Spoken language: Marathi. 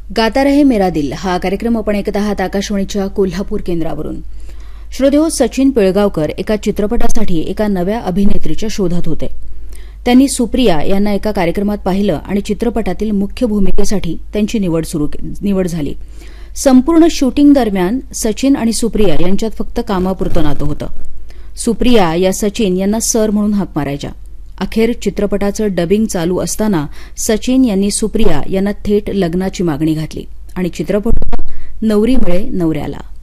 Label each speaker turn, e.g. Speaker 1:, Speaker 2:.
Speaker 1: गाता रहे मेरा दिल हा कार्यक्रम आपण ऐकत आहात आकाशवाणीच्या कोल्हापूर केंद्रावरून. श्रोतेहो, सचिन पिळगावकर एका चित्रपटासाठी एका नव्या अभिनेत्रीच्या शोधात होते. त्यांनी सुप्रिया यांना एका कार्यक्रमात पाहिलं आणि चित्रपटातील मुख्य भूमिकेसाठी त्यांची निवड झाली. संपूर्ण शूटिंग दरम्यान सचिन आणि सुप्रिया यांच्यात फक्त कामापुरतं नातं होतं. सुप्रिया या सचिन यांना सर म्हणून हाक मारायच्या. अखेर चित्रपटाचं डबिंग चालू असताना सचिन यांनी सुप्रिया यांना थेट लग्नाची मागणी घातली आणि चित्रपटात नवरी मिळे नवऱ्याला.